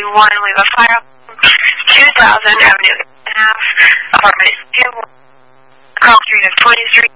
we have a fire 2000 Avenue, apartment 2, Carl Street and 20th Street.